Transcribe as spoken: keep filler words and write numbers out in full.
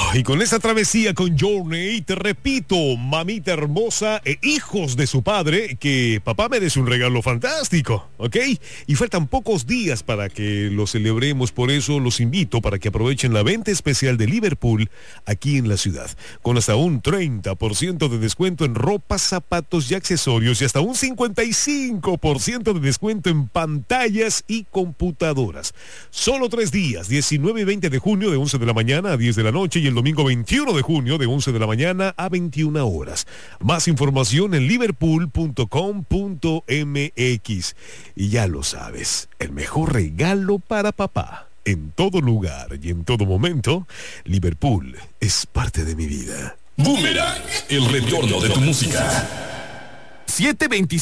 Y con esa travesía con Journey, te repito, mamita hermosa e hijos de su padre, que papá merece un regalo fantástico, ¿ok? Y faltan pocos días para que lo celebremos, por eso los invito para que aprovechen la venta especial de Liverpool aquí en la ciudad, con hasta un treinta por ciento de descuento en ropa, zapatos y accesorios y hasta un cincuenta y cinco por ciento de descuento en pantallas y computadoras. Solo tres días, diecinueve y veinte de junio de once de la mañana a diez de la noche y el domingo veintiuno de junio de once de la mañana a veintiuna horas. Más información en liverpool punto com punto m x. Y ya lo sabes, el mejor regalo para papá. En todo lugar y en todo momento, Liverpool es parte de mi vida. Boomerang, el retorno de tu música. siete veinticinco